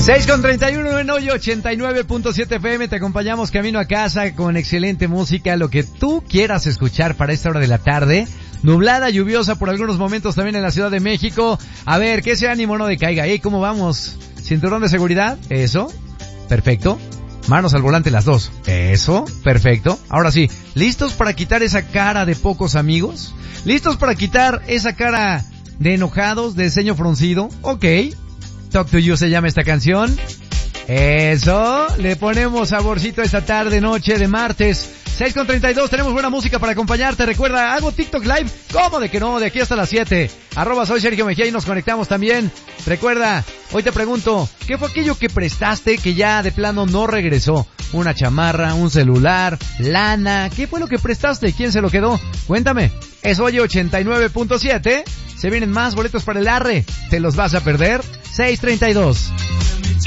6:31 en hoy 89.7 FM, te acompañamos camino a casa con excelente música, lo que tú quieras escuchar para esta hora de la tarde. Nublada, lluviosa por algunos momentos también en la Ciudad de México. A ver, que ese ánimo no decaiga. ¿Cómo vamos? ¿Cinturón de seguridad? Eso, perfecto. Manos al volante las dos. Eso, perfecto. Ahora sí, ¿listos para quitar esa cara de pocos amigos? ¿Listos para quitar esa cara de enojados, de ceño fruncido? Ok. Talk to You se llama esta canción. Eso, le ponemos saborcito esta tarde, noche de martes. 6:32, tenemos buena música para acompañarte. Recuerda, hago TikTok Live. ¿Cómo de que no? De aquí hasta las 7. @soy Sergio Mejía y nos conectamos también. Recuerda, hoy te pregunto, ¿qué fue aquello que prestaste que ya de plano no regresó? Una chamarra, un celular, lana. ¿Qué fue lo que prestaste? ¿Quién se lo quedó? Cuéntame. Es hoy 89.7. Se vienen más boletos para el Arre. ¿Te los vas a perder? 6:32.